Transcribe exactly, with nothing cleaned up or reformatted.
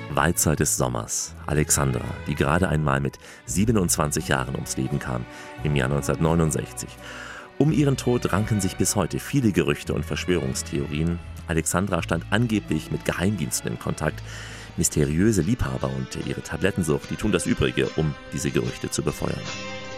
Weitzeit des Sommers. Alexandra, die gerade einmal mit siebenundzwanzig Jahren ums Leben kam, im Jahr neunzehnhundertneunundsechzig. Um ihren Tod ranken sich bis heute viele Gerüchte und Verschwörungstheorien. Alexandra stand angeblich mit Geheimdiensten in Kontakt. Mysteriöse Liebhaber und ihre Tablettensucht, die tun das Übrige, um diese Gerüchte zu befeuern.